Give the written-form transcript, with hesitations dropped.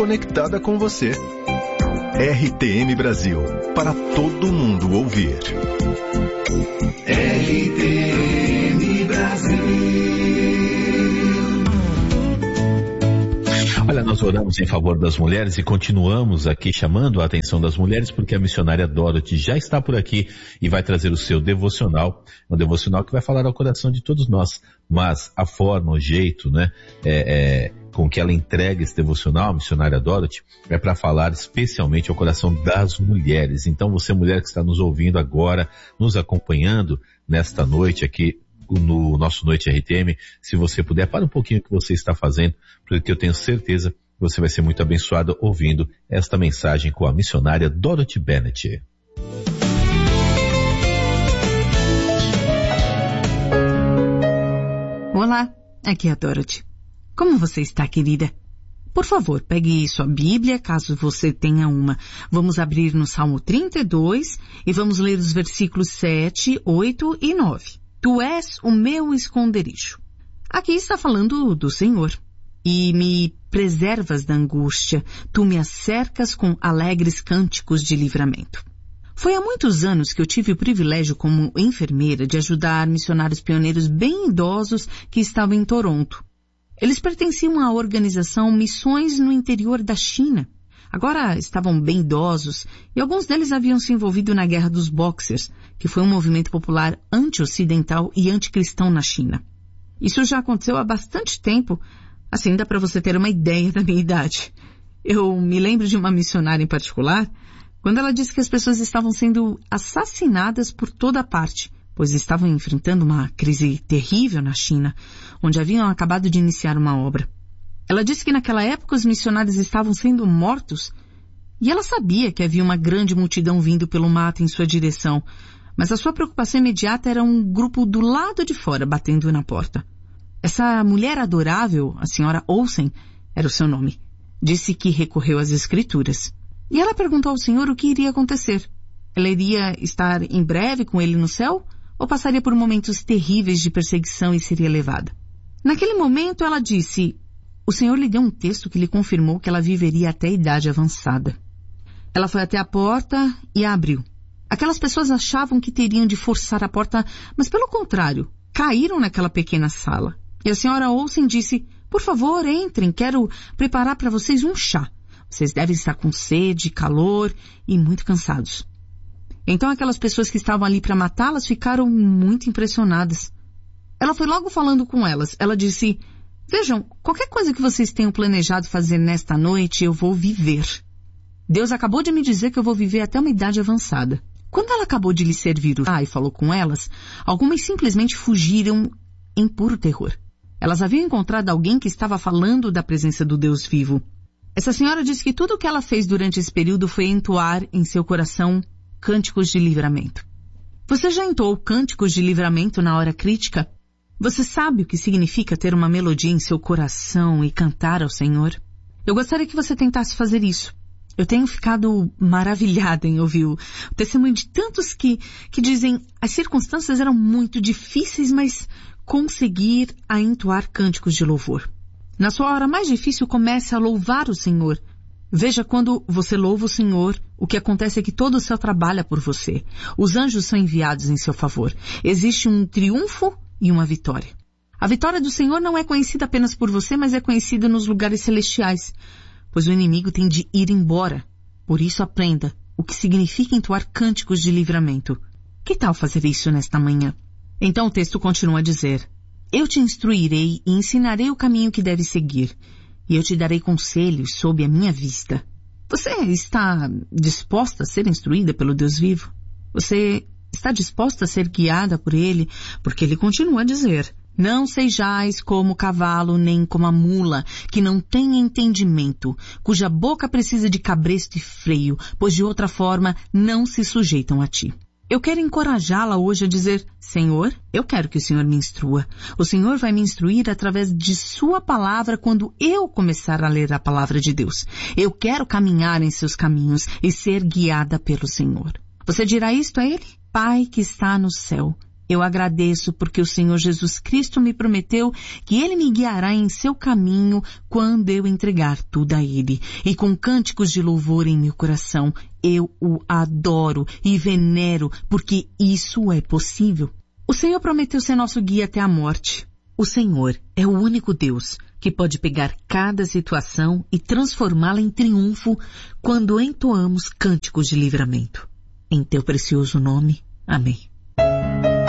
conectada com você. RTM Brasil, para todo mundo ouvir. RTM Brasil. Olha, nós oramos em favor das mulheres e continuamos aqui chamando a atenção das mulheres porque a missionária Dorothy já está por aqui e vai trazer o seu devocional, um devocional que vai falar ao coração de todos nós, mas a forma, o jeito, né, com que ela entrega esse devocional, a missionária Dorothy, é para falar especialmente ao coração das mulheres. Então você, mulher que está nos ouvindo agora, nos acompanhando nesta noite aqui, no nosso Noite RTM, se você puder, para um pouquinho o que você está fazendo, porque eu tenho certeza que você vai ser muito abençoada ouvindo esta mensagem com a missionária Dorothy Bennett. Olá, aqui é a Dorothy. Como você está, querida? Por favor, pegue sua Bíblia, caso você tenha uma. Vamos abrir no Salmo 32 e vamos ler os versículos 7, 8 e 9. Tu és o meu esconderijo. Aqui está falando do Senhor. E me preservas da angústia, tu me acercas com alegres cânticos de livramento. Foi há muitos anos que eu tive o privilégio como enfermeira de ajudar missionários pioneiros bem idosos que estavam em Toronto. Eles pertenciam à organização Missões no Interior da China. Agora estavam bem idosos e alguns deles haviam se envolvido na Guerra dos Boxers, que foi um movimento popular anti-ocidental e anticristão na China. Isso já aconteceu há bastante tempo, assim dá para você ter uma ideia da minha idade. Eu me lembro de uma missionária em particular, quando ela disse que as pessoas estavam sendo assassinadas por toda parte, pois estavam enfrentando uma crise terrível na China, onde haviam acabado de iniciar uma obra. Ela disse que naquela época os missionários estavam sendo mortos e ela sabia que havia uma grande multidão vindo pelo mato em sua direção, mas a sua preocupação imediata era um grupo do lado de fora batendo na porta. Essa mulher adorável, a senhora Olsen, era o seu nome, disse que recorreu às Escrituras. E ela perguntou ao Senhor o que iria acontecer. Ela iria estar em breve com ele no céu ou passaria por momentos terríveis de perseguição e seria levada? Naquele momento ela disse: o Senhor lhe deu um texto que lhe confirmou que ela viveria até a idade avançada. Ela foi até a porta e a abriu. Aquelas pessoas achavam que teriam de forçar a porta, mas pelo contrário, caíram naquela pequena sala. E a senhora Olsen disse: por favor, entrem, quero preparar para vocês um chá. Vocês devem estar com sede, calor e muito cansados. Então aquelas pessoas que estavam ali para matá-las ficaram muito impressionadas. Ela foi logo falando com elas. Ela disse: vejam, qualquer coisa que vocês tenham planejado fazer nesta noite, eu vou viver. Deus acabou de me dizer que eu vou viver até uma idade avançada. Quando ela acabou de lhe servir o chá e falou com elas, algumas simplesmente fugiram em puro terror. Elas haviam encontrado alguém que estava falando da presença do Deus vivo. Essa senhora disse que tudo o que ela fez durante esse período foi entoar em seu coração cânticos de livramento. Você já entoou cânticos de livramento na hora crítica? Você sabe o que significa ter uma melodia em seu coração e cantar ao Senhor? Eu gostaria que você tentasse fazer isso. Eu tenho ficado maravilhada em ouvir o testemunho de tantos que dizem as circunstâncias eram muito difíceis, mas conseguir a entoar cânticos de louvor. Na sua hora mais difícil, comece a louvar o Senhor. Veja, quando você louva o Senhor, o que acontece é que todo o céu trabalha por você. Os anjos são enviados em seu favor. Existe um triunfo e uma vitória. A vitória do Senhor não é conhecida apenas por você, mas é conhecida nos lugares celestiais, pois o inimigo tem de ir embora. Por isso aprenda o que significa entoar cânticos de livramento. Que tal fazer isso nesta manhã? Então o texto continua a dizer: eu te instruirei e ensinarei o caminho que deves seguir, e eu te darei conselhos sob a minha vista. Você está disposta a ser instruída pelo Deus vivo? Você está disposta a ser guiada por Ele? Porque Ele continua a dizer: não sejais como o cavalo, nem como a mula, que não tem entendimento, cuja boca precisa de cabresto e freio, pois de outra forma não se sujeitam a ti. Eu quero encorajá-la hoje a dizer: Senhor, eu quero que o Senhor me instrua. O Senhor vai me instruir através de sua palavra quando eu começar a ler a palavra de Deus. Eu quero caminhar em seus caminhos e ser guiada pelo Senhor. Você dirá isto a Ele? Pai que está no céu, Eu agradeço porque o Senhor Jesus Cristo me prometeu que Ele me guiará em seu caminho quando eu entregar tudo a Ele. E com cânticos de louvor em meu coração, eu o adoro e venero porque isso é possível. O Senhor prometeu ser nosso guia até a morte. O Senhor é o único Deus que pode pegar cada situação e transformá-la em triunfo quando entoamos cânticos de livramento. Em teu precioso nome. Amém.